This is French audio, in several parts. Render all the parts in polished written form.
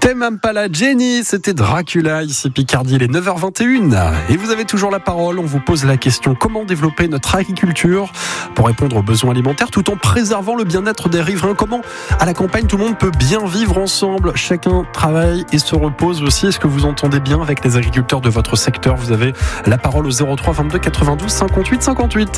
T'aimes pas la Jenny, c'était Dracula, ici Picardie, il est 9h21. Et vous avez toujours la parole, on vous pose la question: comment développer notre agriculture pour répondre aux besoins alimentaires tout en préservant le bien-être des riverains? Comment, à la campagne, tout le monde peut bien vivre ensemble? Chacun travaille et se repose aussi. Est-ce que vous entendez bien avec les agriculteurs de votre secteur? Vous avez la parole au 03 22 92 58 58.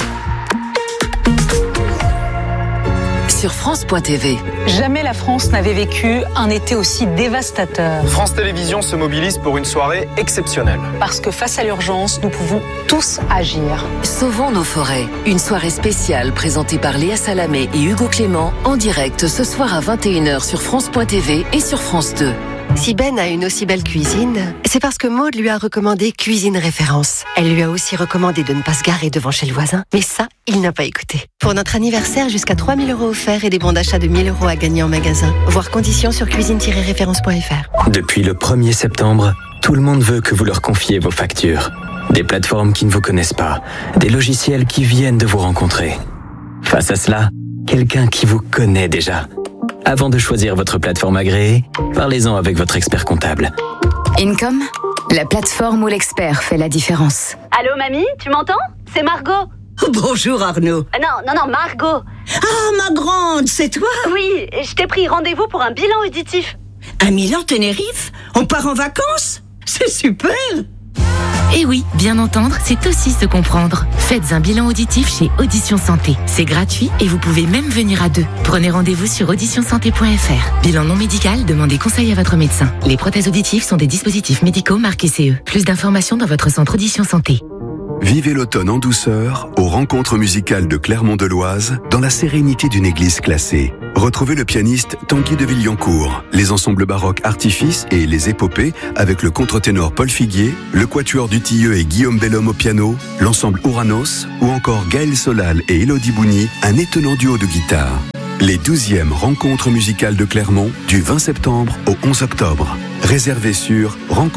Sur France.tv. Jamais la France n'avait vécu un été aussi dévastateur. France Télévisions se mobilise pour une soirée exceptionnelle. Parce que face à l'urgence, nous pouvons tous agir. Sauvons nos forêts. Une soirée spéciale présentée par Léa Salamé et Hugo Clément en direct ce soir à 21h sur France.tv et sur France 2. Si Ben a une aussi belle cuisine, c'est parce que Maude lui a recommandé Cuisine Référence. Elle lui a aussi recommandé de ne pas se garer devant chez le voisin. Mais ça, il n'a pas écouté. Pour notre anniversaire, jusqu'à 3 000 € offerts et des bons d'achat de 1 000 € à gagner en magasin. Voir conditions sur cuisine-référence.fr. Depuis le 1er septembre, tout le monde veut que vous leur confiez vos factures. Des plateformes qui ne vous connaissent pas, des logiciels qui viennent de vous rencontrer. Face à cela, quelqu'un qui vous connaît déjà. Avant de choisir votre plateforme agréée, parlez-en avec votre expert comptable. Income, la plateforme où l'expert fait la différence. Allô mamie, tu m'entends? C'est Margot. Bonjour Arnaud. Non, Margot. Ah, ma grande, c'est toi? Oui, je t'ai pris rendez-vous pour un bilan auditif. À Milan-Tenerife? On part en vacances? C'est super! Et oui, bien entendre, c'est aussi se comprendre. Faites un bilan auditif chez Audition Santé. C'est gratuit et vous pouvez même venir à deux. Prenez rendez-vous sur auditionsanté.fr. Bilan non médical, demandez conseil à votre médecin. Les prothèses auditives sont des dispositifs médicaux marqués CE. Plus d'informations dans votre centre Audition Santé. Vivez l'automne en douceur aux rencontres musicales de Clermont-de-Loise dans la sérénité d'une église classée. Retrouvez le pianiste Tanguy de Villancourt, les ensembles baroques Artifice et les épopées avec le contre-ténor Paul Figuier, le quatuor du Tilleux et Guillaume Bellhomme au piano, l'ensemble Ouranos ou encore Gaël Solal et Élodie Bougny, un étonnant duo de guitare. Les 12e rencontres musicales de Clermont du 20 septembre au 11 octobre. Réservez sur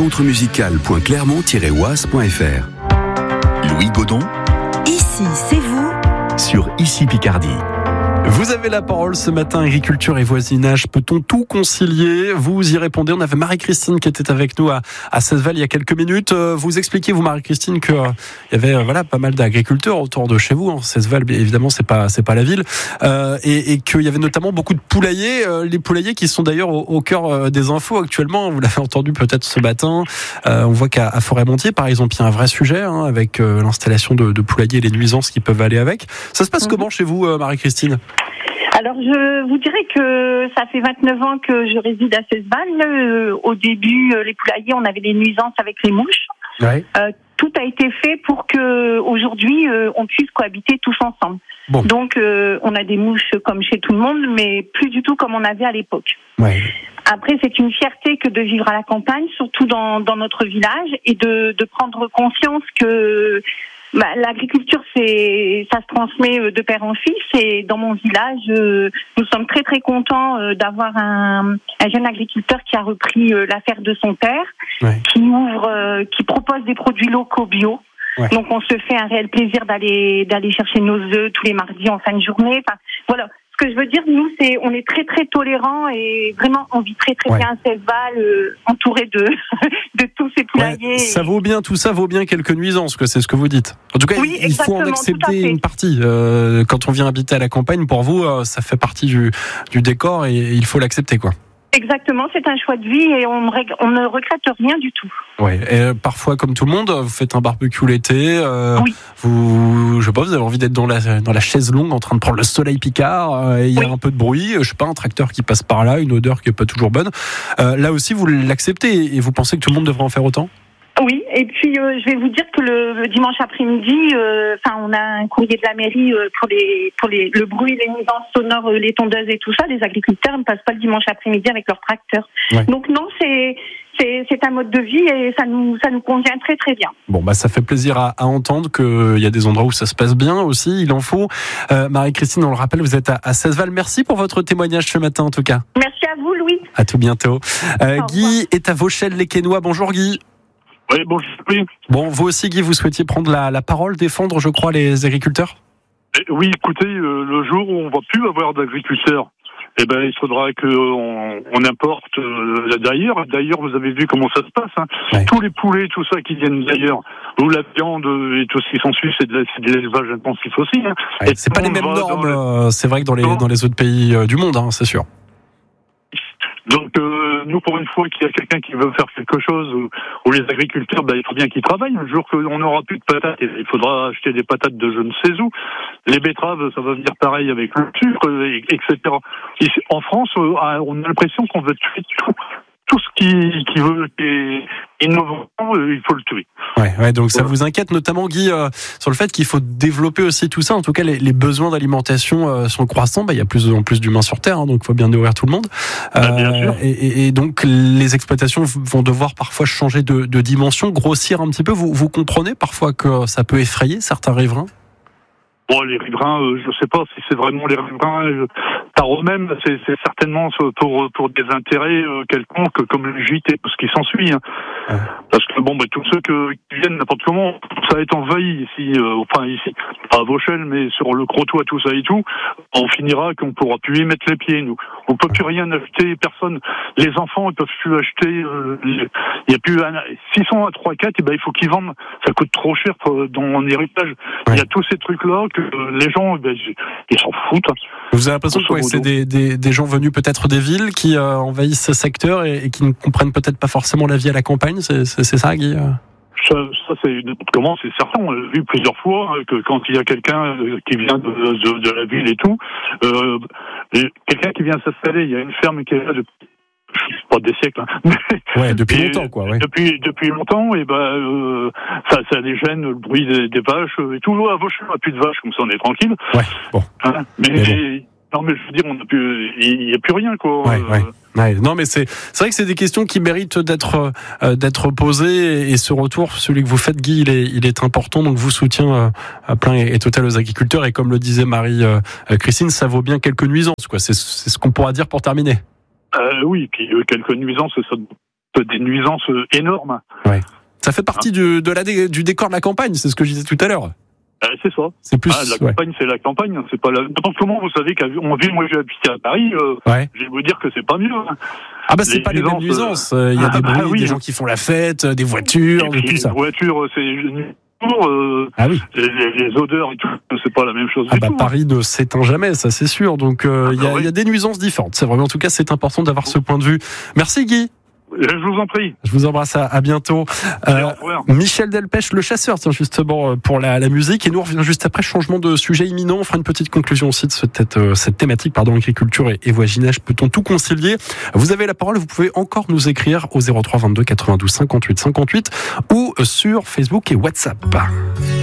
rencontremusicale.clermont-oise.fr. Louis Gaudon, Ici, c'est vous. sur Ici Picardie. Vous avez la parole ce matin, agriculture et voisinage, peut-on tout concilier? Vous y répondez. On avait Marie-Christine qui était avec nous à Cesval il y a quelques minutes. Vous expliquiez, vous Marie-Christine, qu'il y avait pas mal d'agriculteurs autour de chez vous. Cesval, évidemment, c'est pas la ville. Et qu'il y avait notamment beaucoup de poulaillers. Les poulaillers qui sont d'ailleurs au cœur des infos actuellement. Vous l'avez entendu peut-être ce matin. On voit qu'à Forêt-Montier, par exemple, il y a un vrai sujet avec l'installation de poulaillers et les nuisances qui peuvent aller avec. Ça se passe comment chez vous, Marie-Christine? Alors, je vous dirais que ça fait 29 ans que je réside à Cesval. Au début, les poulaillers, on avait des nuisances avec les mouches. Ouais. Tout a été fait pour que aujourd'hui, on puisse cohabiter tous ensemble. Bon. Donc, on a des mouches comme chez tout le monde, mais plus du tout comme on avait à l'époque. Ouais. Après, c'est une fierté que de vivre à la campagne, surtout dans notre village, et de prendre conscience que l'agriculture, ça se transmet de père en fils. Et dans mon village, nous sommes très très contents d'avoir un jeune agriculteur qui a repris l'affaire de son père, Ouais. qui propose des produits locaux bio. Ouais. Donc on se fait un réel plaisir d'aller chercher nos œufs tous les mardis en fin de journée. Enfin, voilà. Ce que je veux dire, nous, on est très très tolérants et vraiment on vit très très bien à Cesval, entouré de tous ces poulaillers. Ouais, ça vaut bien, tout ça vaut bien quelques nuisances, que c'est ce que vous dites. En tout cas, oui, il faut en accepter une partie. Quand on vient habiter à la campagne, pour vous, ça fait partie du décor et il faut l'accepter, quoi. Exactement, c'est un choix de vie et on ne regrette rien du tout. Ouais. Et parfois, comme tout le monde, vous faites un barbecue l'été. Oui. Vous avez envie d'être dans la chaise longue, en train de prendre le soleil picard. Et il y a un peu de bruit. Je sais pas, un tracteur qui passe par là, une odeur qui est pas toujours bonne. Là aussi, vous l'acceptez et vous pensez que tout le monde devrait en faire autant? Oui, et puis je vais vous dire que le dimanche après-midi, on a un courrier de la mairie pour le bruit, les nuisances sonores, les tondeuses et tout ça. Les agriculteurs ne passent pas le dimanche après-midi avec leur tracteur. Ouais. Donc non, c'est un mode de vie et ça nous convient très très bien. Bon, ça fait plaisir à entendre qu'il y a des endroits où ça se passe bien aussi, il en faut. Marie-Christine, on le rappelle, vous êtes à Cesval. Merci pour votre témoignage ce matin en tout cas. Merci à vous Louis. À tout bientôt. Guy est à Vauchelles-les-Quesnois. Bonjour Guy. Oui, bonjour. Bon, vous aussi Guy, vous souhaitiez prendre la parole, défendre, je crois, les agriculteurs? Oui, écoutez, le jour où on va plus avoir d'agriculteurs, eh ben, il faudra qu'on importe d'ailleurs. D'ailleurs, vous avez vu comment ça se passe. Hein. Ouais. Tous les poulets, tout ça qui viennent d'ailleurs, ou la viande et tout ce qui s'ensuit, c'est de l'élevage intensif aussi. Hein. Ouais, c'est pas les mêmes normes, c'est vrai que dans les autres pays du monde, hein, c'est sûr. Donc nous, pour une fois qu'il y a quelqu'un qui veut faire quelque chose, ou les agriculteurs, il faut bien qu'ils travaillent. Le jour qu'on n'aura plus de patates, il faudra acheter des patates de je ne sais où. Les betteraves, ça va venir pareil avec le sucre, etc. Ici, en France, on a l'impression qu'on veut tuer tout ce qui veut est innovant, il faut le tuer. Ouais, donc ça vous inquiète notamment, Guy, sur le fait qu'il faut développer aussi tout ça. En tout cas, les besoins d'alimentation sont croissants. Il y a plus en plus d'humains sur Terre, hein, donc il faut bien nourrir tout le monde. Bien sûr. Et donc les exploitations vont devoir parfois changer de dimension, grossir un petit peu. Vous comprenez parfois que ça peut effrayer certains riverains? Bon, les riverains, je sais pas si c'est vraiment les riverains par eux-mêmes, c'est certainement pour des intérêts quelconques, comme le gîte et tout ce qui s'ensuit. Hein. Ouais. Parce que tous ceux qui viennent n'importe comment, ça va être envahi ici, ici, pas à Vauchelles, mais sur le Crotoy, tout ça et tout, on finira qu'on pourra plus y mettre les pieds, nous. On peut plus rien acheter, personne. Les enfants, ils peuvent plus acheter, il y a plus, s'ils sont à 3-4, il faut qu'ils vendent, ça coûte trop cher dans l'héritage. Ouais. Il y a tous ces trucs-là que les gens, ils s'en foutent. Vous avez l'impression que c'est des gens venus peut-être des villes qui envahissent ce secteur et qui ne comprennent peut-être pas forcément la vie à la campagne, c'est ça, Guy? Ça c'est comment, c'est certain. On l'a vu plusieurs fois que quand il y a quelqu'un qui vient de la ville et tout, quelqu'un qui vient s'installer, il y a une ferme qui est là depuis pas des siècles, hein. Ouais, depuis longtemps, quoi. Ouais. Depuis longtemps, et ça les gêne, le bruit des vaches et tout. À Vauchelles, on n'a plus de vaches, comme ça on est tranquille. Ouais. Bon. Hein, non, mais je veux dire, il n'y a plus rien, quoi. Ouais. Non, mais c'est vrai que c'est des questions qui méritent d'être posées, et ce retour, celui que vous faites, Guy, il est important. Donc, vous soutien plein et total aux agriculteurs, et comme le disait Marie-Christine, ça vaut bien quelques nuisances, quoi. C'est ce qu'on pourra dire pour terminer. Oui, puis quelques nuisances, ça des nuisances énormes. Ouais. Ça fait partie du décor de la campagne, c'est ce que je disais tout à l'heure. C'est ça. C'est plus la campagne, c'est la campagne. C'est pas n'importe comment. Vous savez qu'en ville, moi j'ai habité à Paris. Je vais vous dire que c'est pas mieux. Hein. C'est pas les mêmes nuisances. Il y a des bruits, des gens qui font la fête, des voitures, et tout ça. Les voitures, c'est les odeurs et tout, c'est pas la même chose. Paris ne s'éteint jamais, ça c'est sûr. Donc il y a des nuisances différentes. C'est vrai. En tout cas, c'est important d'avoir ce point de vue. Merci, Guy. Je vous en prie. Je vous embrasse, à bientôt. Michel Delpech, le chasseur, justement, pour la musique. Et nous, on revient juste après, changement de sujet imminent. On fera une petite conclusion aussi de cette thématique, agriculture et voisinage. Peut-on tout concilier? Vous avez la parole, vous pouvez encore nous écrire au 03 22 92 58 58 ou sur Facebook et WhatsApp.